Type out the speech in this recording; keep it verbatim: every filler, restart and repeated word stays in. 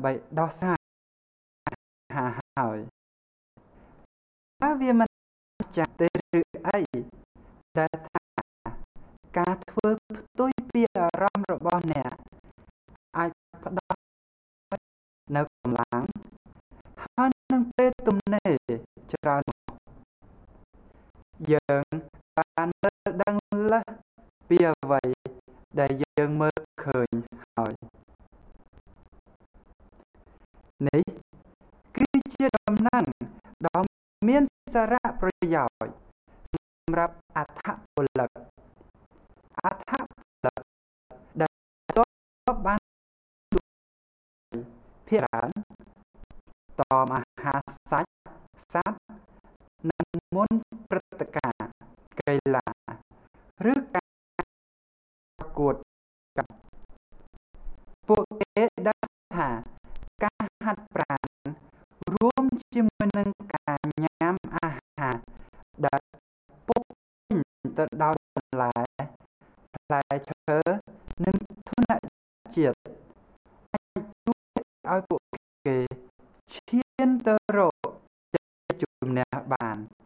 ដើម្បីដោះស្រាយហាហើយតើវាមិនចាស់ទេឬអីដែលថាការធ្វើផ្ទុយពីអារម្មណ៍របស់អ្នកអាចផ្ដល់នៅកម្លាំងហើយនឹងពេលទំនេរច្រើនយើងបានមើលដឹងលើសពីអ្វីដែលយើងមើលឃើញហើយនេះគឺជាដំណឹងដ៏មានសារៈប្រយោជន៍សម្រាប់អត្ថពលិកអត្ថពលិកដែលទទួលបានភារកិច្ចតមអាហារសាច់សត្វនិងមុនព្រឹត្តិការណ៍កីឡាឬការប្រកួតពួកគេដឹងថាការហាត់ប្រាណរួមជាមួយនឹងការញ៉ាំអាហារដែលពុះពេញទៅដោយបន្លែផ្លែឈើនិងធនជាតិអាចជួយឲ្យពួកគេឈានទៅរកជ័យជំនះបាន